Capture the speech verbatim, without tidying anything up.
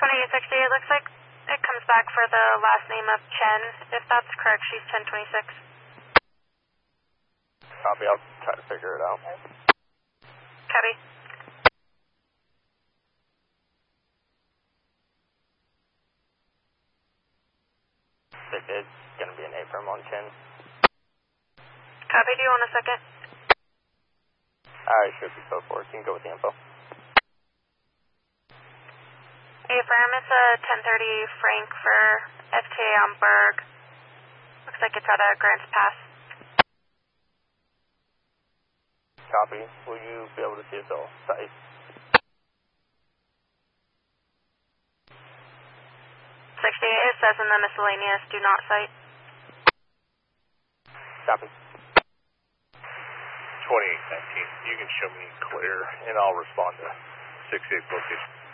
twenty-eight sixty, it looks like it comes back for the last name of Chen. If that's correct, she's ten twenty-six. Copy, I'll try to figure it out. Copy. It's going to be an A-firm on Chen. Copy, do you want a second? Alright, should be so forth. You can go with the info. A-firm, it's a ten thirty Frank for F T A on Berg. Looks like it's at a Grants Pass. Copy. Will you be able to see us all site? sixty-eight, it says in the miscellaneous, do not cite. Copy. twenty-eight nineteen, you can show me clear, and I'll respond to sixty-eight location.